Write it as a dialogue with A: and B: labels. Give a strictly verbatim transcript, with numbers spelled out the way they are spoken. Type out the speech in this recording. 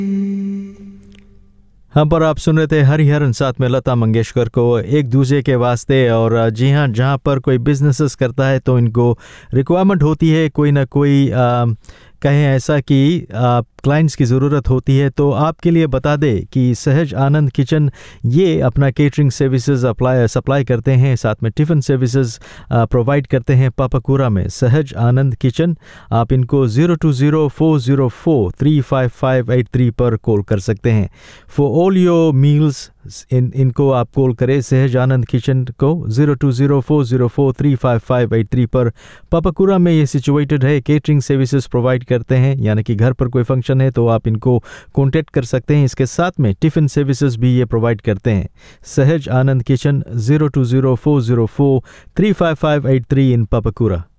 A: हम पर आप सुन रहे थे हरिहरन साथ में लता मंगेशकर को एक दूसरे के वास्ते। और जी हाँ, जहाँ पर कोई बिजनेसेस करता है तो इनको रिक्वायरमेंट होती है कोई ना कोई आ, कहें ऐसा कि क्लाइंट्स की ज़रूरत होती है, तो आपके लिए बता दें कि सहज आनंद किचन ये अपना केटरिंग सर्विसेज अप्लाई सप्लाई करते हैं, साथ में टिफ़िन सर्विसेज प्रोवाइड करते हैं पापाकुरा में। सहज आनंद किचन, आप इनको zero two zero four zero four three five five eight three पर कॉल कर सकते हैं। फॉर ऑल योर मील्स इन इनको आप कॉल करें सहज आनंद किचन को zero two zero four zero four three five five eight three पर। पापाकुरा में ये सिचुएटेड है। केटरिंग सर्विसेज प्रोवाइड करते हैं, यानी कि घर पर कोई फंक्शन है तो आप इनको कॉन्टेक्ट कर सकते हैं। इसके साथ में टिफ़िन सर्विसेज भी ये प्रोवाइड करते हैं। सहज आनंद kitchen zero two zero four zero four three five five eight three इन पापाकुरा।